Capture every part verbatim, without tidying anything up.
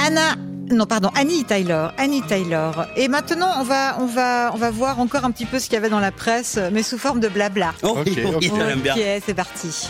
Anna, non pardon, Annie Taylor, Annie Taylor. Et maintenant, on va, on va, on va voir encore un petit peu ce qu'il y avait dans la presse, mais sous forme de blabla. Oh, ok, ok, Ok, j'aime bien. c'est parti.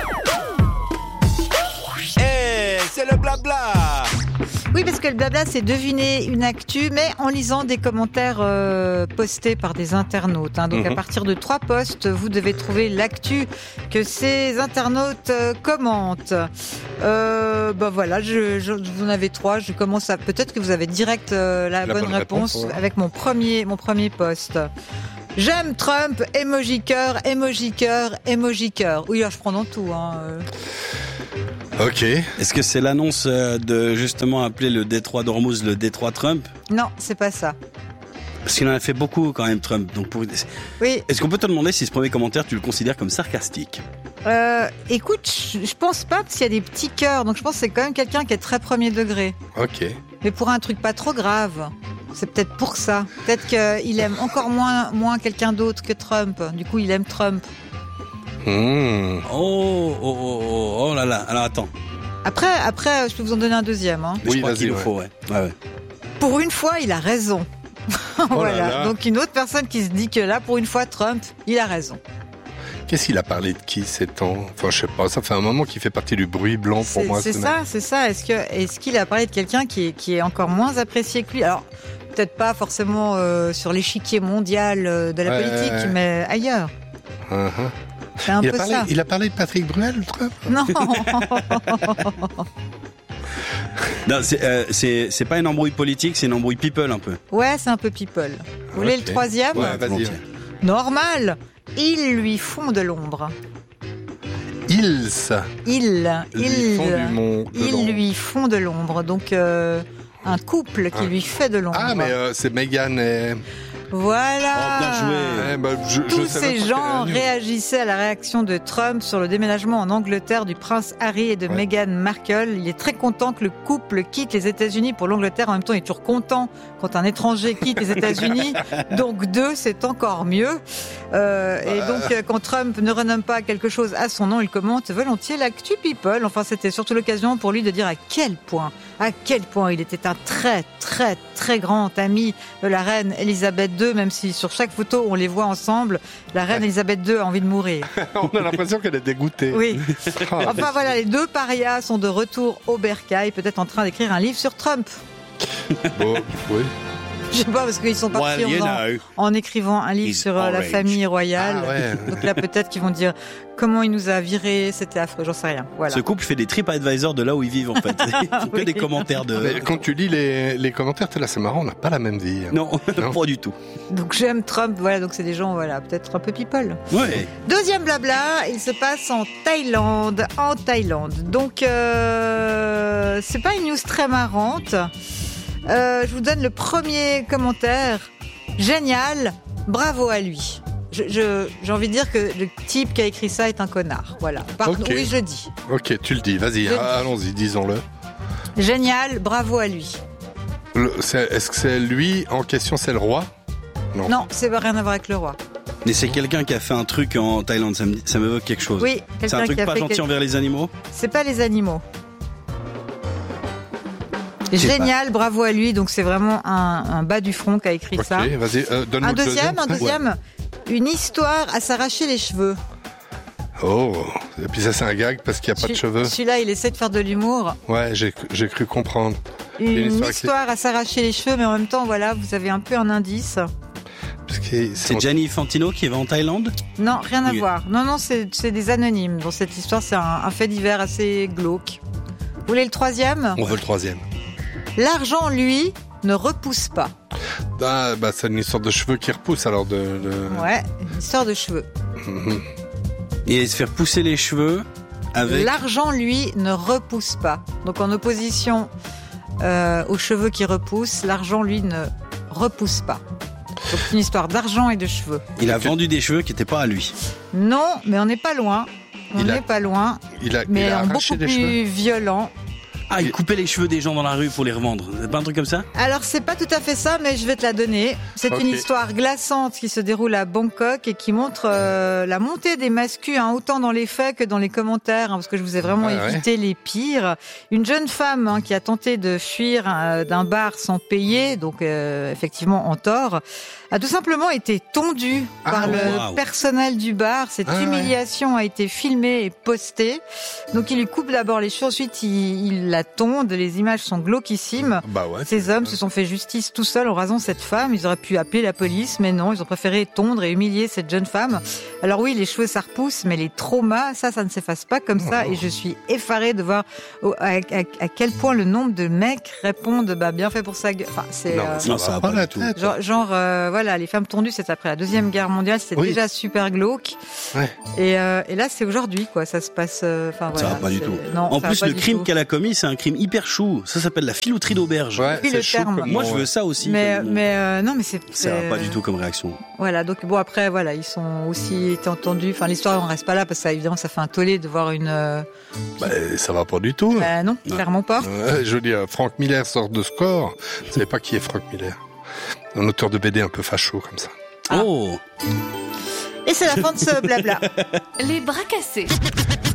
Hey, c'est le blabla. Oui, parce que le blabla, c'est deviner une actu, mais en lisant des commentaires euh, postés par des internautes. Hein. Donc, mm-hmm. à partir de trois posts, vous devez trouver l'actu que ces internautes euh, commentent. Euh, ben voilà, je, je, vous en avez trois. Je commence à. Peut-être que vous avez direct euh, la, la bonne, bonne réponse, réponse ouais. avec mon premier, mon premier post. J'aime Trump, emoji cœur, emoji cœur, emoji cœur. Oui, là, je prends dans tout. Hein. Ok. Est-ce que c'est l'annonce de justement appeler le détroit d'Ormuz le détroit Trump ? Non, c'est pas ça. Parce qu'il en a fait beaucoup quand même, Trump. Donc pour... Oui. Est-ce qu'on peut te demander si ce premier commentaire, tu le considères comme sarcastique ? euh, Écoute, je pense pas, parce qu'il y a des petits cœurs. Donc je pense que c'est quand même quelqu'un qui est très premier degré. Ok. Mais pour un truc pas trop grave. C'est peut-être pour ça. Peut-être qu'il aime encore moins, moins quelqu'un d'autre que Trump. Du coup, il aime Trump. Mmh. Oh, oh, oh, oh, oh là là. Alors attends. Après, après, je peux vous en donner un deuxième. Hein. Oui, je crois vas-y, qu'il ouais. le faut, ouais. ouais, ouais. Pour une fois, il a raison. Oh voilà. là là. Donc une autre personne qui se dit que là, pour une fois, Trump, il a raison. Qu'est-ce qu'il a parlé de qui ces temps ? Enfin, je sais pas. Ça fait un moment qu'il fait partie du bruit blanc pour c'est, moi. C'est ça, c'est ça. Est-ce que, est-ce qu'il a parlé de quelqu'un qui est, qui est encore moins apprécié que lui ? Alors, peut-être pas forcément euh, sur l'échiquier mondial de la ouais, politique, ouais, ouais. mais ailleurs. Uh-huh. C'est un il, peu a parlé, ça. il a parlé de Patrick Bruel, Trump ? Non. Non, c'est, euh, c'est, c'est pas une embrouille politique, c'est une embrouille people un peu. Ouais, c'est un peu people. Vous voulez okay. le troisième ? Ouais, vas-y. Ouais. Normal. Ils lui font de l'ombre. Ils. Ils. Ils. Ils font du mon, de ils l'ombre. lui font de l'ombre. Donc, euh, un couple qui ah. lui fait de l'ombre. Ah, mais euh, c'est Meghan et... Voilà. Oh, bien joué. Eh ben, je, Tous je ces gens réagissaient à la réaction de Trump sur le déménagement en Angleterre du prince Harry et de ouais. Meghan Markle. Il est très content que le couple quitte les États-Unis pour l'Angleterre. En même temps, il est toujours content quand un étranger quitte les États-Unis. Donc deux, c'est encore mieux. Euh, bah. Et donc, quand Trump ne renomme pas quelque chose à son nom, il commente volontiers l'actu people. Enfin, c'était surtout l'occasion pour lui de dire à quel point, à quel point il était un très, très, très grand ami de la reine Elisabeth deux, même si sur chaque photo on les voit ensemble, la reine Elisabeth deux a envie de mourir. On a l'impression qu'elle est dégoûtée. Oui. Enfin voilà, les deux parias sont de retour au bercail, peut-être en train d'écrire un livre sur Trump. Bon, oui. Je sais pas, parce qu'ils sont partis well, en, en écrivant un livre He's sur orange. La famille royale. Ah, ouais. Donc là, peut-être qu'ils vont dire comment il nous a virés, c'était affreux, j'en sais rien. Voilà. Ce couple fait des TripAdvisor de là où ils vivent, en fait. Ils font oui. que des commentaires de... Mais quand tu lis les, les commentaires, t'es là, c'est marrant, on n'a pas la même vie. Non, non, pas du tout. Donc j'aime Trump, voilà, donc c'est des gens, voilà, peut-être un peu people. Ouais. Deuxième blabla, il se passe en Thaïlande. En Thaïlande. Donc, euh, c'est pas une news très marrante. Euh, je vous donne le premier commentaire. Génial, bravo à lui. Je, je, j'ai envie de dire que le type qui a écrit ça est un connard. Voilà. Pardon, okay. Oui, je le dis. Ok, tu le dis, vas-y, ah, allons-y, disons-le. Génial, bravo à lui. Le, c'est, est-ce que c'est lui en question, c'est le roi ? Non. Non, ça n'a rien à voir avec le roi. Mais c'est quelqu'un qui a fait un truc en Thaïlande, ça, me, ça m'évoque quelque chose. Oui, c'est un truc qui a pas fait gentil quel... envers les animaux ? C'est pas les animaux. Génial, bravo à lui. Donc c'est vraiment un, un bas du front qui a écrit okay, ça. Vas-y, euh, donne-nous un deuxième, deuxième, un deuxième. Ouais. Une histoire à s'arracher les cheveux. Oh, et puis ça c'est un gag parce qu'il n'y a pas Celui, de cheveux. Celui-là, il essaie de faire de l'humour. Ouais, j'ai, j'ai cru comprendre. Une, une histoire, histoire qui... à s'arracher les cheveux, mais en même temps, voilà, vous avez un peu un indice. Parce que c'est en... Gianni Fantino qui va en Thaïlande ? Non, rien à oui. voir. Non, non, c'est, c'est des anonymes. Dans cette histoire, c'est un, un fait divers assez glauque. Vous voulez le troisième ? On veut le troisième. L'argent, lui, ne repousse pas. Ah, bah, c'est une histoire de cheveux qui repousse alors de. de... Ouais, une histoire de cheveux. Mm-hmm. Et se faire pousser les cheveux avec. L'argent, lui, ne repousse pas. Donc en opposition euh, aux cheveux qui repoussent, l'argent, lui, ne repousse pas. Donc c'est une histoire d'argent et de cheveux. Il a vendu des cheveux qui n'étaient pas à lui. Non, mais on n'est pas loin. On n'est a... pas loin. Il a, mais il a en beaucoup des plus cheveux. violent. Ah, il coupait les cheveux des gens dans la rue pour les revendre. C'est pas un truc comme ça? Alors c'est pas tout à fait ça, mais je vais te la donner. C'est Ok. une histoire glaçante qui se déroule à Bangkok et qui montre euh, la montée des mascus, hein, autant dans les faits que dans les commentaires, hein, parce que je vous ai vraiment Ouais, évité les pires. Une jeune femme hein, qui a tenté de fuir euh, d'un bar sans payer, donc euh, effectivement en tort, a tout simplement été tondue Ah, par le wow. personnel du bar. Cette Ah, humiliation a été filmée et postée. Donc il lui coupe d'abord les cheveux, ensuite il, il la tonde. Les images sont glauquissimes. Bah ouais. Ces hommes se sont fait justice tout seuls en rasant cette femme. Ils auraient pu appeler la police, mais non, ils ont préféré tondre et humilier cette jeune femme. Alors oui, les cheveux ça repousse, mais les traumas, ça, ça ne s'efface pas comme ça. Et je suis effarée de voir au- à, à- à quel point le nombre de mecs répondent bah bien fait pour sa gueule. Enfin, c'est Non, euh, mais ça, non, ça va va pas pas la du tout. tête. genre, genre euh, voilà, les femmes tondues, c'est après la deuxième guerre mondiale, c'était Oui. déjà super glauque. Ouais. Et, euh, et là, c'est aujourd'hui, quoi. Ça se passe. euh, Enfin Ça voilà. va pas du c'est- tout. Non, En ça va plus, pas le du crime tout. qu'elle a commis, c'est un crime hyper chou. Ça s'appelle la filouterie d'auberge. Ouais, Oui, c'est le chaud terme. comme Moi, nom, je ouais. veux ça aussi. Mais, comme- mais euh, non, mais c'est. Ça va c'est- pas du tout comme réaction. Voilà, donc bon après voilà, ils sont aussi été entendus. Enfin l'histoire on reste pas là parce que ça, évidemment ça fait un tollé de voir une. Euh... Bah, ça va pas du tout. Bah, non, Non. clairement pas. Ouais, je veux dire, Frank Miller sort de score. Vous savez pas qui est Frank Miller? Un auteur de B D un peu facho comme ça. Ah. Oh! Et c'est la fin de ce blabla. Les bras cassés.